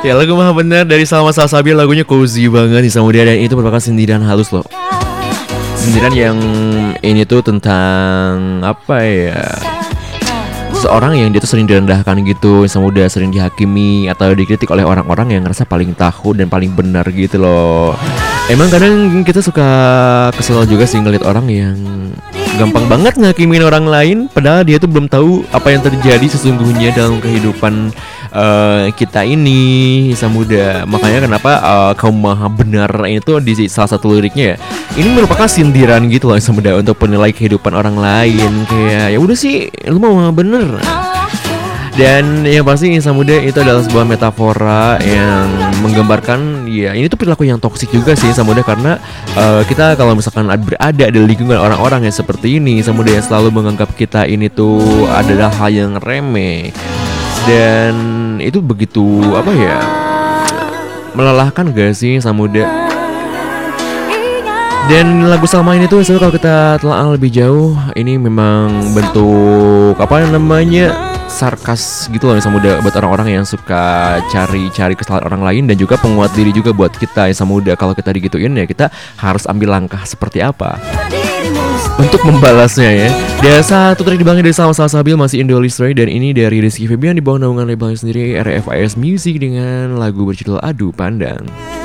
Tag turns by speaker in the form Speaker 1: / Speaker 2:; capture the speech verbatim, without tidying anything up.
Speaker 1: Ya lagu Maha Benar dari Salma Salsabil, lagunya cozy banget nih Samudra, dan itu merupakan sindiran halus loh. Sindiran yang ini tuh tentang apa ya, seorang yang dia tuh sering direndahkan gitu, Samudra, sering dihakimi atau dikritik oleh orang-orang yang ngerasa paling tahu dan paling benar gitu loh. Emang kadang kita suka kesel juga sih ngeliat orang yang gampang banget ngakimin orang lain, padahal dia tuh belum tahu apa yang terjadi sesungguhnya dalam kehidupan uh, kita ini, Samudra. Makanya kenapa uh, kaum maha benar itu di salah satu liriknya ya, ini merupakan sindiran gitu loh Samudra, untuk penilai kehidupan orang lain. Kayak ya udah sih, lu mau maha bener. Dan yang pasti Samudra itu adalah sebuah metafora yang menggambarkan ya ini tuh perilaku yang toksik juga sih Samudra, karena uh, kita kalau misalkan berada di lingkungan orang-orang yang seperti ini, Samudra, yang selalu menganggap kita ini tuh adalah hal yang remeh, dan itu begitu apa ya, melelahkan gak sih Samudra. Dan lagu Salma ini tuh kalau kita telah lebih jauh, ini memang bentuk apa namanya, sarkas gitu loh Samudra, buat orang-orang yang suka cari-cari kesalahan orang lain, dan juga penguat diri juga buat kita ya Samudra. Kalau kita digituin ya kita harus ambil langkah seperti apa untuk membalasnya ya. Dan satu track dibangun dari Salma Salsabil, masih Indolistry, dan ini dari Rizky Febian di bawah naungan labelnya sendiri R F I S Music dengan lagu berjudul Adu Pandang.